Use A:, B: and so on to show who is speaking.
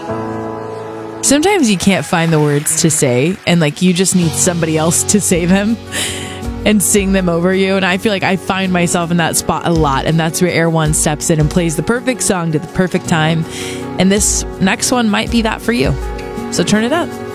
A: Sometimes you can't find the words to say, and like you just need somebody else to say them and sing them over you. And I feel like I find myself in that spot a lot, and that's where Air One steps in and plays the perfect song to the perfect time. And this next one might be that for you. So turn it up.